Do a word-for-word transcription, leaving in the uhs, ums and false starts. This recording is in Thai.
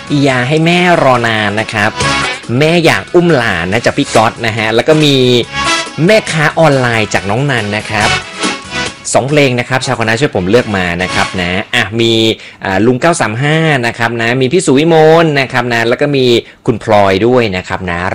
อย่าให้แม่รอนานนะครับแม่อยากอุ้มหลานนะจากพี่ก๊อตนะฮะแล้วก็มีแม่ค้าออนไลน์จากน้องนันนะครับสองเพลงนะครับชาวคณะช่วยผมเลือกมานะครับนะอ่ะมีลุงเก้าสามห้านะครับนะมีพี่สุวิมลนะครับนะแล้วก็มีคุณพลอยด้วยนะครับนะ